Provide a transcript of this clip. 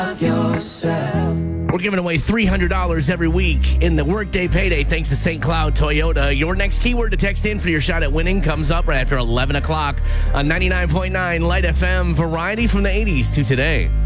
We're giving away $300 every week in the Workday Payday thanks to St. Cloud Toyota. Your next keyword to text in for your shot at winning comes up right after 11 o'clock on 99.9 Light FM. Variety from the 80s to today.